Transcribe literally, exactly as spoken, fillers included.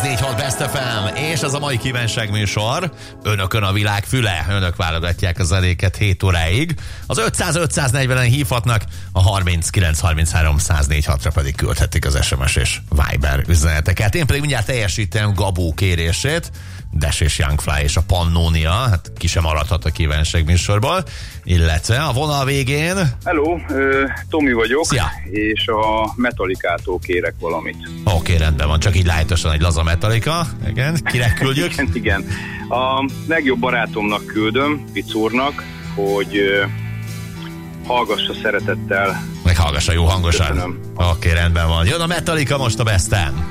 négy hat Best ef em, és ez a mai kívánság műsor. Önökön a világ füle, önök válogatják a zenéket hét óráig. Az ötszáz ötszáznegyvenen hívhatnak, a harminckilenc harminchárom száz négyvenhatra pedig küldhetik az es em es és Viber üzeneteket. Én pedig mindjárt teljesítem Gabó kérését, Dash és Youngfly és a Pannonia, hát ki sem maradhat a kívánság műsorból, illetve a vonal végén... Hello, Tomi vagyok. Szia. És a Metallicától kérek valamit. Oké, okay, rendben van, csak így lájtosan egy laza Metallica. Igen, kinek küldjük? igen, igen. A legjobb barátomnak küldöm, Picúrnak, hogy uh, hallgassa szeretettel. Meg hallgassa jó hangosan. Oké, okay, rendben van. Jön a Metallica most a Besten.